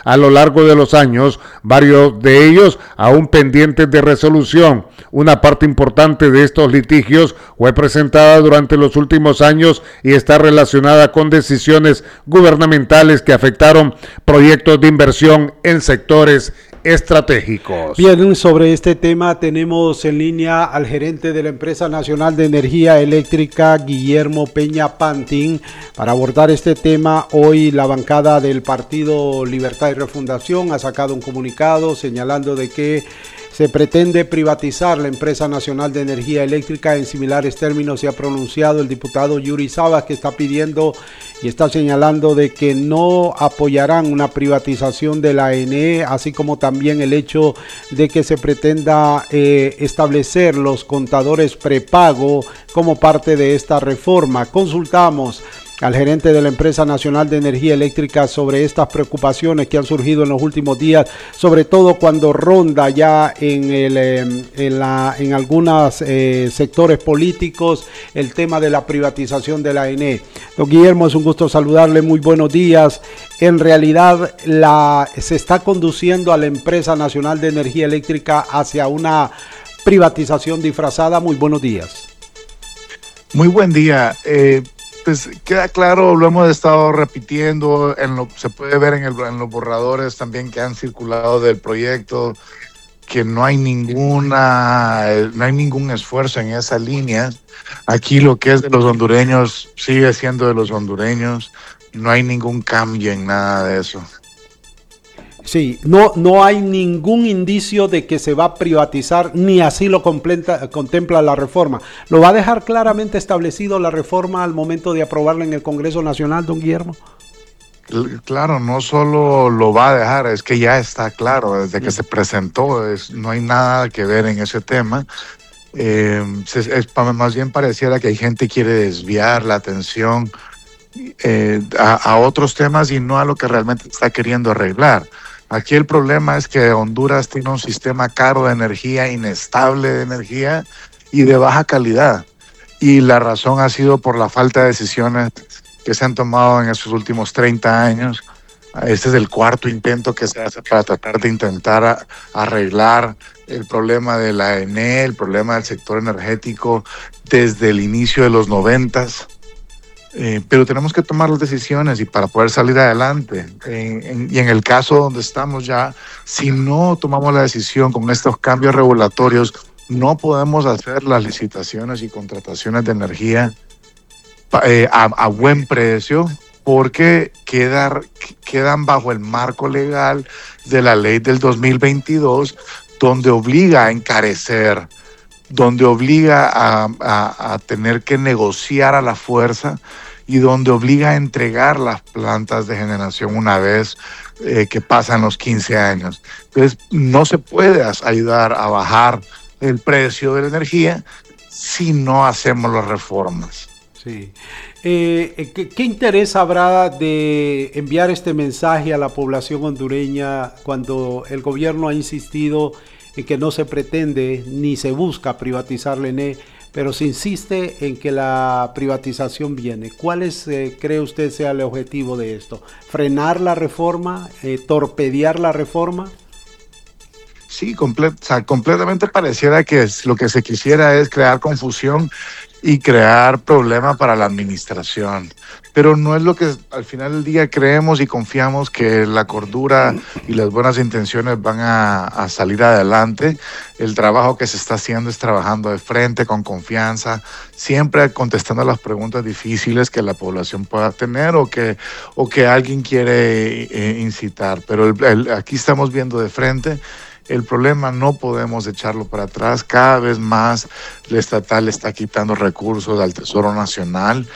a lo largo de los años, varios de ellos aún pendientes de resolución. Una parte importante de estos litigios fue presentada durante los últimos años y está relacionada con decisiones gubernamentales que afectaron proyectos de inversión en sectores estratégicos. Bien, sobre este tema tenemos en línea al gerente de la Empresa Nacional de Energía Eléctrica, Guillermo Peña Pantin, para abordar este tema. Hoy la bancada del Partido Libertad y Refundación ha sacado un comunicado señalando de que se pretende privatizar la Empresa Nacional de Energía Eléctrica. En similares términos se ha pronunciado el diputado Yuri Sabas, que está pidiendo y está señalando de que no apoyarán una privatización de la ENE, así como también el hecho de que se pretenda establecer los contadores prepago como parte de esta reforma. Consultamos al gerente de la Empresa Nacional de Energía Eléctrica sobre estas preocupaciones que han surgido en los últimos días, sobre todo cuando ronda ya en algunos sectores políticos el tema de la privatización de la ENE. Don Guillermo, es un gusto saludarle, muy buenos días. En realidad se está conduciendo a la Empresa Nacional de Energía Eléctrica hacia una privatización disfrazada. Muy buenos días. Muy buen día. Pues queda claro, lo hemos estado repitiendo, se puede ver en los borradores también que han circulado del proyecto, que no hay ningún esfuerzo en esa línea. Aquí lo que es de los hondureños sigue siendo de los hondureños, no hay ningún cambio en nada de eso. Sí, no hay ningún indicio de que se va a privatizar, ni así lo contempla la reforma. ¿Lo va a dejar claramente establecido la reforma al momento de aprobarla en el Congreso Nacional, don Guillermo? Claro, no solo lo va a dejar, es que ya está claro, desde que se presentó, no hay nada que ver en ese tema. Más bien pareciera que hay gente que quiere desviar la atención a otros temas y no a lo que realmente está queriendo arreglar. Aquí el problema es que Honduras tiene un sistema caro de energía, inestable de energía y de baja calidad. Y la razón ha sido por la falta de decisiones que se han tomado en estos últimos 30 años. Este es el cuarto intento que se hace para tratar de intentar arreglar el problema de la ENE, el problema del sector energético desde el inicio de los 90s. Pero tenemos que tomar las decisiones y para poder salir adelante. Y en el caso donde estamos ya, si no tomamos la decisión con estos cambios regulatorios, no podemos hacer las licitaciones y contrataciones de energía a buen precio, porque quedan bajo el marco legal de la ley del 2022, donde obliga a encarecer, donde obliga a tener que negociar a la fuerza y donde obliga a entregar las plantas de generación una vez que pasan los 15 años. Entonces, no se puede ayudar a bajar el precio de la energía si no hacemos las reformas. Sí. ¿Qué interés habrá de enviar este mensaje a la población hondureña cuando el gobierno ha insistido en que no se pretende ni se busca privatizar la ENE, pero se insiste en que la privatización viene? ¿Cuál cree usted sea el objetivo de esto? ¿Frenar la reforma? ¿Torpedear la reforma? Sí, completamente pareciera que lo que se quisiera es crear confusión y crear problemas para la administración. Pero no es lo que al final del día creemos y confiamos que la cordura y las buenas intenciones van a salir adelante. El trabajo que se está haciendo es trabajando de frente, con confianza, siempre contestando las preguntas difíciles que la población pueda tener o que alguien quiere incitar. Pero aquí estamos viendo de frente. El problema no podemos echarlo para atrás. Cada vez más la estatal está quitando recursos al Tesoro Nacional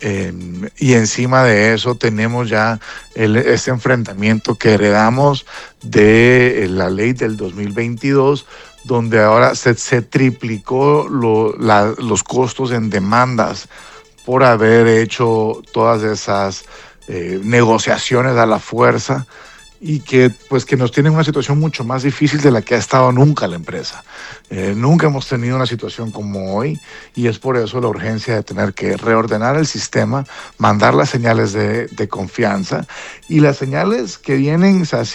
y encima de eso tenemos ya este enfrentamiento que heredamos de la ley del 2022, donde ahora se triplicó los costos en demandas por haber hecho todas esas negociaciones a la fuerza, y que nos tienen una situación mucho más difícil de la que ha estado nunca la empresa. Nunca hemos tenido una situación como hoy y es por eso la urgencia de tener que reordenar el sistema, mandar las señales de confianza y las señales que vienen, o sea,